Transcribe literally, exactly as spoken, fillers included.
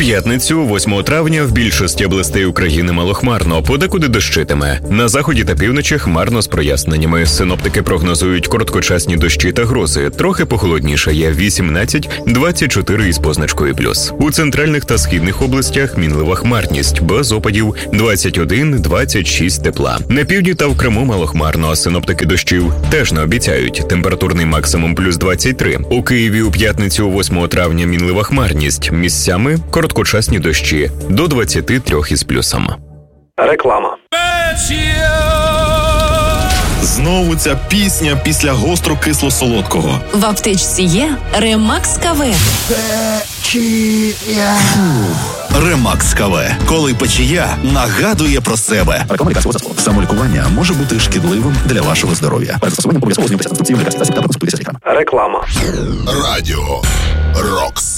п'ятницю, восьмого травня, в більшості областей України малохмарно, подекуди дощитиме. На заході та півночі хмарно з проясненнями. Синоптики прогнозують короткочасні дощі та грози. Трохи похолоднішає – вісімнадцять - двадцять чотири із позначкою плюс. У центральних та східних областях мінлива хмарність, без опадів – двадцять один - двадцять шість тепла. На півдні та в Криму малохмарно, а синоптики дощів теж не обіцяють. Температурний максимум плюс двадцять три. У Києві у п'ятницю, восьмого травня, мінлива хмарність. Місцями короткочасні дощі до двадцяти трьох із плюсом. Реклама. Знову ця пісня після гостро-кисло-солодкого. В аптечці є Ремакс КВ. Печія. Ремакс КВ. Коли печія нагадує про себе. Реклама лікарського засобу. Самолікування може бути шкідливим для вашого здоров'я. Перед застосуванням обов'язково ознайомитися з інструкцією лікарських засобів та консультуйтеся з лікарем. Реклама. Радіо Рокс.